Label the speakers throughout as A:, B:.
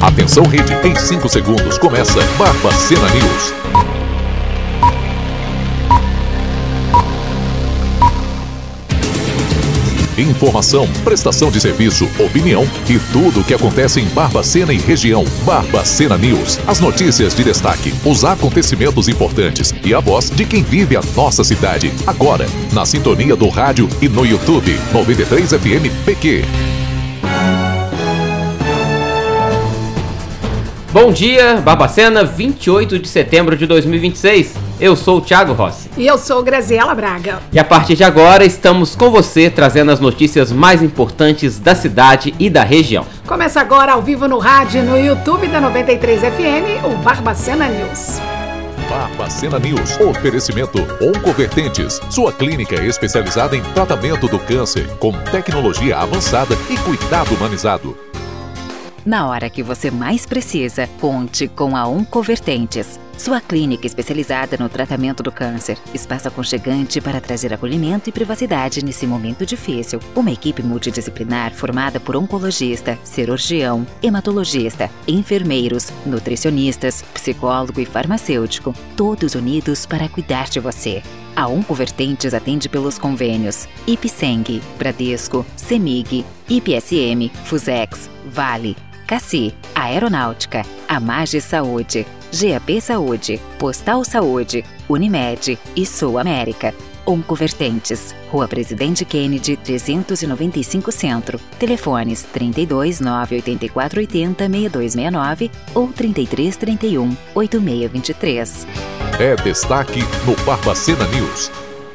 A: Atenção, rede, em 5 segundos começa Barbacena News. Informação, prestação de serviço, opinião e tudo o que acontece em Barbacena e região. Barbacena News. As notícias de destaque, os acontecimentos importantes e a voz de quem vive a nossa cidade. Agora, na sintonia do rádio e no YouTube. 93 FM PQ.
B: Bom dia, Barbacena, 28 de setembro de 2026. Eu sou o Thiago Rossi.
C: E eu sou Graziela Braga.
B: E a partir de agora estamos com você trazendo as notícias mais importantes da cidade e da região.
C: Começa agora ao vivo no rádio e no YouTube da 93 FM, o Barbacena News.
A: Barbacena News. Oferecimento Oncovertentes. Sua clínica especializada em tratamento do câncer, com tecnologia avançada e cuidado humanizado.
D: Na hora que você mais precisa, conte com a Oncovertentes. Sua clínica especializada no tratamento do câncer. Espaço aconchegante para trazer acolhimento e privacidade nesse momento difícil. Uma equipe multidisciplinar formada por oncologista, cirurgião, hematologista, enfermeiros, nutricionistas, psicólogo e farmacêutico. Todos unidos para cuidar de você. A Oncovertentes atende pelos convênios Ipseng, Bradesco, Semig, IPSM, Fusex, Vale, Cassi, Aeronáutica, Amage Saúde, GAP Saúde, Postal Saúde, Unimed e Sul América. Oncovertentes, Rua Presidente Kennedy, 395 Centro. Telefones 32 984 80 6269 ou 33 31 8623.
A: É destaque no Barbacena News.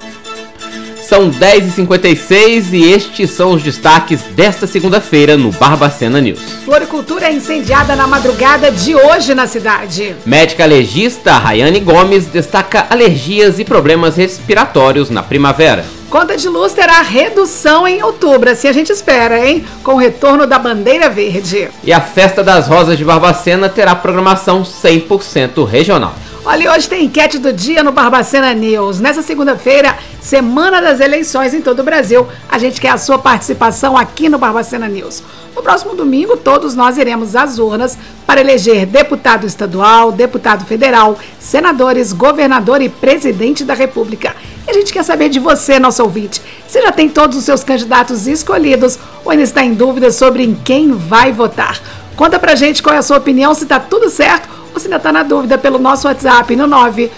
B: São 10h56 e estes são os destaques desta segunda-feira no Barbacena News.
C: Floricultura é incendiada na madrugada de hoje na cidade.
B: Médica alergista Rayane Gomes destaca alergias e problemas respiratórios na primavera.
C: Conta de luz terá redução em outubro, assim a gente espera, hein? Com o retorno da bandeira verde.
B: E a Festa das Rosas de Barbacena terá programação 100% regional.
C: Olha, hoje tem enquete do dia no Barbacena News. Nessa segunda-feira, semana das eleições em todo o Brasil, a gente quer a sua participação aqui no Barbacena News. No próximo domingo, todos nós iremos às urnas para eleger deputado estadual, deputado federal, senadores, governador e presidente da República. E a gente quer saber de você, nosso ouvinte. Você já tem todos os seus candidatos escolhidos ou ainda está em dúvida sobre em quem vai votar? Conta pra gente qual é a sua opinião, se tá tudo certo ou se ainda está na dúvida pelo nosso WhatsApp no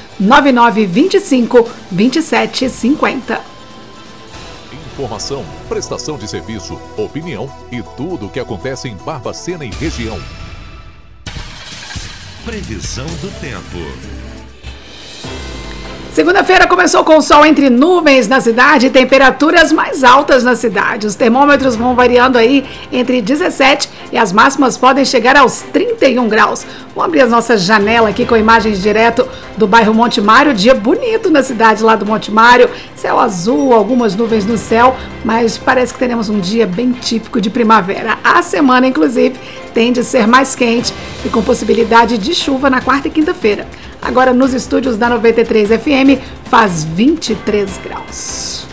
C: 99925 2750.
A: Informação, prestação de serviço, opinião e tudo o que acontece em Barbacena e região. Previsão do tempo.
C: Segunda-feira começou com sol entre nuvens na cidade e temperaturas mais altas na cidade. Os termômetros vão variando aí entre 17 e as máximas podem chegar aos 31 graus. Vamos abrir a nossa janela aqui com imagens direto do bairro Monte Mário. Dia bonito na cidade lá do Monte Mário. Céu azul, algumas nuvens no céu, mas parece que teremos um dia bem típico de primavera. A semana, inclusive, tende a ser mais quente e com possibilidade de chuva na quarta e quinta-feira. Agora nos estúdios da 93 FM faz 23 graus.